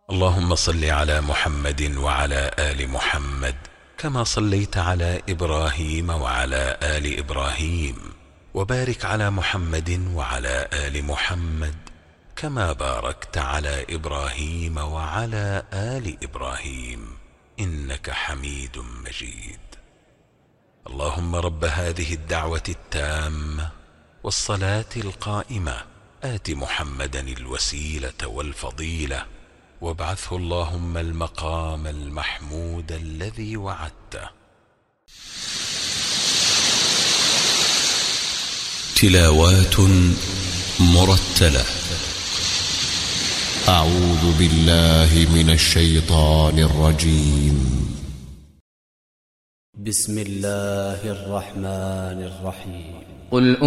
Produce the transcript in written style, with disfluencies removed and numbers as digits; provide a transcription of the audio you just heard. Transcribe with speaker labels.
Speaker 1: اللهم صل على محمد وعلى آل محمد كما صليت على إبراهيم وعلى آل إبراهيم، وبارك على محمد وعلى آل محمد كما باركت على إبراهيم وعلى آل إبراهيم إنك حميد مجيد. اللهم رب هذه الدعوة التامة والصلاة القائمة آت محمدا الوسيلة والفضيلة وابعثه اللهم المقام المحمود الذي وعدته.
Speaker 2: تلاوات مرتلة. أعوذ بالله من الشيطان الرجيم.
Speaker 3: بسم الله الرحمن الرحيم. قل